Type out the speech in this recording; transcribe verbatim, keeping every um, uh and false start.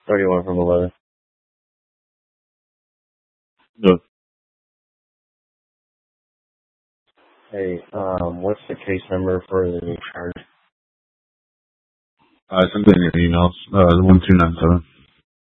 thirty-one from eleven. No. Hey, um, what's the case number for the new charge? Uh, send it in your emails. Uh, the one two nine seven.